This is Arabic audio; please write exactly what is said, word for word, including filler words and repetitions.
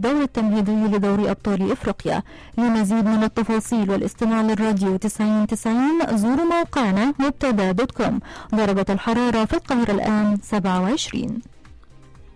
الدور التمهيدي لدوري أبطال إفريقيا. لمزيد من التفاصيل والاستماع للراديو تسعين تسعين زوروا موقعنا مبتدا دوت كوم. درجة الحرارة في القاهرة الآن سبعة وعشرين.